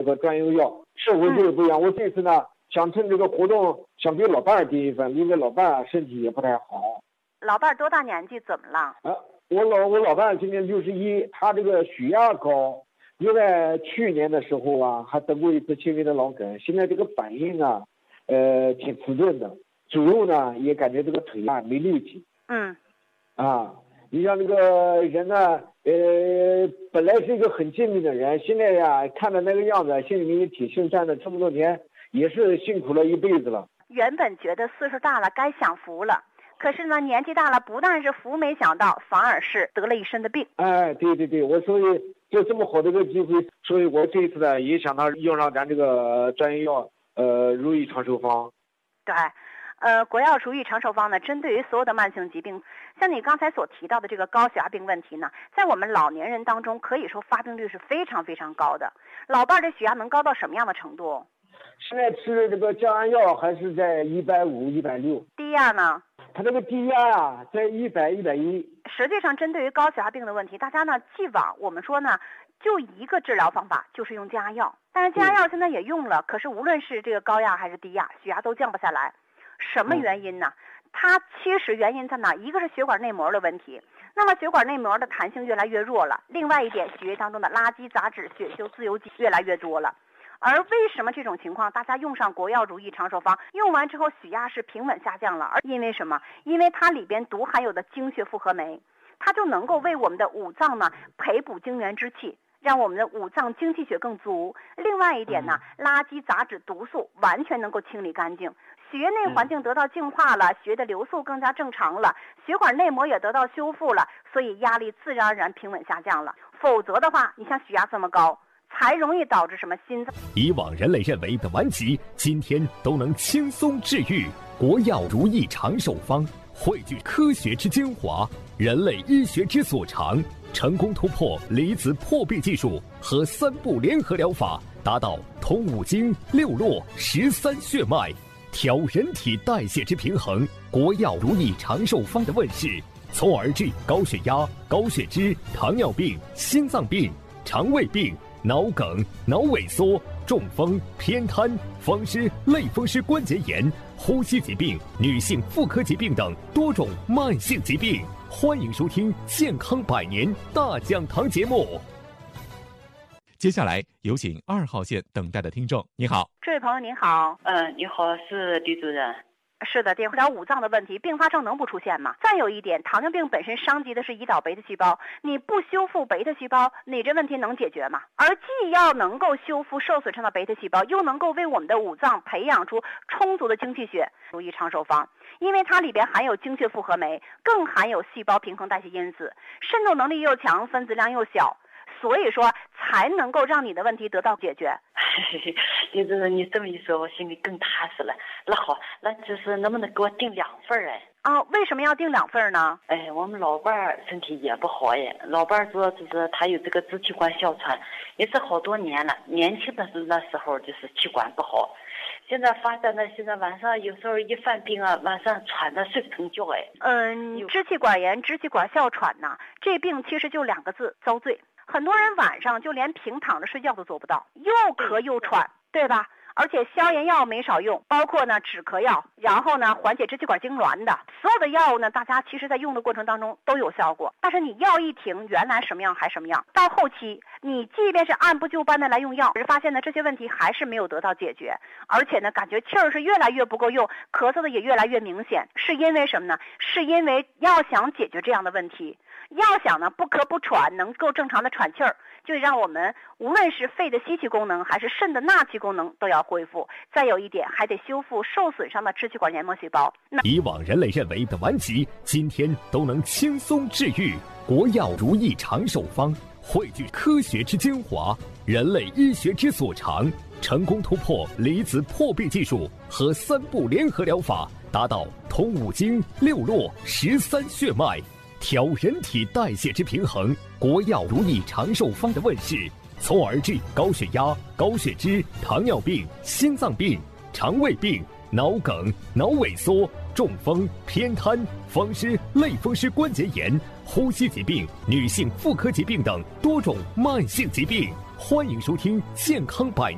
和专用药，社会就是不一样。我这次呢，想趁这个活动，想给老伴儿订一份，因为老伴儿身体也不太好。 老伴儿多大年纪？怎么了？ 我老伴儿今年61，他这个血压高，因为去年的时候啊，还得过一次轻微的脑梗，现在这个反应啊，挺迟钝的，走路呢也感觉这个腿啊没力气。你像这个人呢，本来是一个很精明的人，现在呀看着那个样子，心里面也挺心酸的，这么多年也是辛苦了一辈子了。 原本觉得岁数大了该享福了，可是呢年纪大了，不但是福没享到，反而是得了一身的病。 对，我所以就这么好的一个机会，所以我这一次呢也想到用上咱这个专业药，如意长寿方。 对。国药如意长寿方呢，针对于所有的慢性疾病，像你刚才所提到的这个高血压病问题呢，在我们老年人当中，可以说发病率是非常非常高的。老伴儿的血压能高到什么样的程度？ 现在吃这个降压药还是在150、160。 低压呢？ 他这个低压啊，在100、110。 实际上，针对于高血压病的问题，大家呢，既往我们说呢，就一个治疗方法，就是用降压药。但是降压药现在也用了，可是无论是这个高压还是低压，血压都降不下来。什么原因呢？它其实原因在哪？一个是血管内膜的问题，那么血管内膜的弹性越来越弱了。另外一点，血液当中的垃圾杂质、血修自由基越来越多了。而为什么这种情况，大家用上国药如意长寿方，用完之后血压是平稳下降了？而因为什么？因为它里边独含有的精血复合酶，它就能够为我们的五脏呢培补精元之气，让我们的五脏精气血更足。另外一点呢，垃圾杂质毒素完全能够清理干净，血液内环境得到净化了，血液的流速更加正常了，血管内膜也得到修复了，所以压力自然而然平稳下降了。否则的话，你像血压这么高，才容易导致什么心脏。 以往人类认为的顽疾，今天都能轻松治愈。国药如意长寿方汇聚科学之精华，人类医学之所长，成功突破离子破壁技术和3步联合疗法，达到通5经、6络、13血脉，调人体代谢之平衡。国药如意长寿方的问世，从而治高血压、高血脂、糖尿病、心脏病、肠胃病、脑梗、脑萎缩、中风、偏瘫、风湿、类风湿关节炎、呼吸疾病、女性妇科疾病等多种慢性疾病。欢迎收听健康百年大讲堂节目。 接下来有请2号线等待的听众。你好， 这位朋友您好。 你好，是李主任。 是的，电疗五脏的问题，并发症能不出现吗？再有一点，糖尿病本身伤及的是胰岛贝塔细胞，你不修复贝塔细胞，你这问题能解决吗？而既要能够修复受损伤的贝塔细胞，又能够为我们的五脏培养出充足的精气血，如意长寿方。因为它里边含有精血复合酶，更含有细胞平衡代谢因子，渗透能力又强，分子量又小，所以说才能够让你的问题得到解决。 李主任，你这么一说，我心里更踏实了。那好，那就是能不能给我订2份为什么要订2份呢？ 我们老伴儿身体也不好老伴儿说就是他有这个支气管哮喘，也是好多年了。年轻的那时候就是气管不好，现在发展的现在晚上有时候一犯病啊，晚上喘得睡不成觉支气管炎、支气管哮喘呐，这病其实就2个字：遭罪。很多人晚上就连平躺着睡觉都做不到，又咳又喘，对吧？而且消炎药没少用，包括呢止咳药，然后呢缓解支气管痉挛的所有的药物呢，大家其实在用的过程当中都有效果。但是你药一停，原来什么样还什么样，到后期你即便是按部就班的来用药，只是发现呢这些问题还是没有得到解决，而且呢感觉气儿是越来越不够用，咳嗽的也越来越明显。是因为什么呢？是因为要想解决这样的问题，要想呢不咳不喘，能够正常的喘气儿，就让我们无论是肺的吸气功能还是肾的纳气功能都要恢复。再有一点，还得修复受损伤的支气管黏膜细胞。 以往人类认为的顽疾，今天都能轻松治愈。国药如意长寿方汇聚科学之精华，人类医学之所长，成功突破离子破壁技术和3步联合疗法，达到通5经、6络、13血脉，调人体代谢之平衡。国药如意长寿方的问世，从而治高血压、高血脂、糖尿病、心脏病、肠胃病、脑梗、脑萎缩、中风、偏瘫、风湿、类风湿关节炎、呼吸疾病、女性妇科疾病等多种慢性疾病。欢迎收听健康百